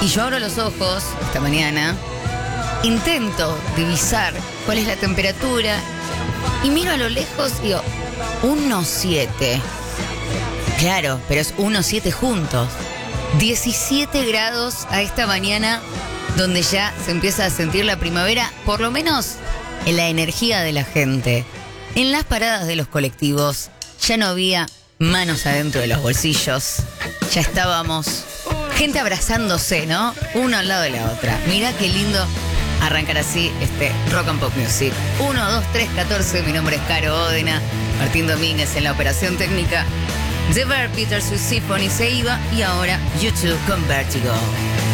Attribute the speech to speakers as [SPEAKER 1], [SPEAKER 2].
[SPEAKER 1] Y yo abro los ojos esta mañana, intento divisar cuál es la temperatura y miro a lo lejos y digo, 1,7. Claro, pero es 1,7 juntos. 17 grados a esta mañana, donde ya se empieza a sentir la primavera, por lo menos en la energía de la gente. En las paradas de los colectivos ya no había manos adentro de los bolsillos. Ya estábamos gente abrazándose, ¿no? Uno al lado de la otra. Mirá qué lindo arrancar así este Rock and Pop Music. 1, 2, 3, 14. Mi nombre es Caro Ódena. Martín Domínguez en la operación técnica. The Verb, Peter Sweet Symphony se iba. Y ahora YouTube con Vertigo.